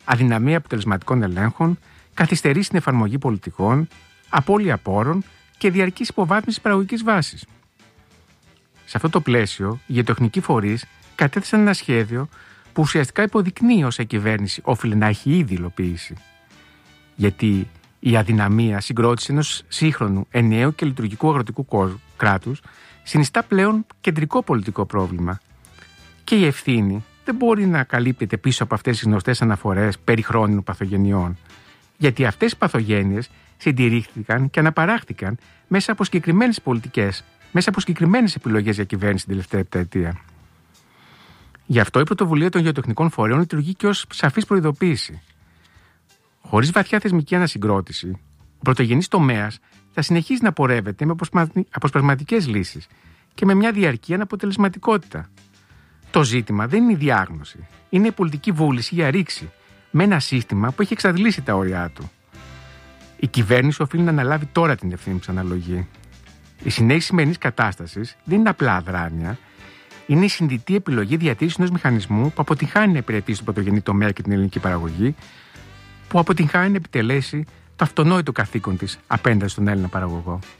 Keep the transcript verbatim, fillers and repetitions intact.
αδυναμία αποτελεσματικών ελέγχων, καθυστερεί στην εφαρμογή πολιτικών, απώλεια πόρων και διαρκής υποβάθμιση παραγωγικής βάσης. Σε αυτό το πλαίσιο, οι γεωτεχνικοί φορείς κατέθεσαν ένα σχέδιο που ουσιαστικά υποδεικνύει όσα η κυβέρνηση όφιλε να έχει ήδη υλοποιήσει. Γιατί η αδυναμία συγκρότηση ενός σύγχρονου, ενιαίου και λειτουργικού αγροτικού κράτους συνιστά πλέον κεντρικό πολιτικό πρόβλημα. Και η ευθύνη δεν μπορεί να καλύπτεται πίσω από αυτές τις γνωστές αναφορές περί χρόνιων παθογενειών. Γιατί αυτές οι παθογένειες συντηρήθηκαν και αναπαράχθηκαν μέσα από συγκεκριμένες πολιτικές, μέσα από συγκεκριμένες επιλογές για κυβέρνηση την τελευταία επταετία. Γι' αυτό η πρωτοβουλία των γεωτεχνικών φορέων λειτουργεί και ως σαφής προειδοποίηση. Χωρίς βαθιά θεσμική ανασυγκρότηση, ο πρωτογενής τομέας θα συνεχίσει να πορεύεται με αποσπασματικές λύσεις και με μια διαρκή αναποτελεσματικότητα. Το ζήτημα δεν είναι η διάγνωση, είναι η πολιτική βούληση για ρήξη με ένα σύστημα που έχει εξαντλήσει τα όρια του. Η κυβέρνηση οφείλει να αναλάβει τώρα την ευθύνη που της αναλογεί. Η συνέχιση σημερινής κατάστασης δεν είναι απλά αδράνεια, είναι η συνδυτή επιλογή διατήρησης ενός μηχανισμού που αποτυγχάνει να υπηρετήσει τον πρωτογενή τομέα και την ελληνική παραγωγή, που αποτυγχάνει να επιτελέσει το αυτονόητο καθήκον της απέναντι στον Έλληνα παραγωγό.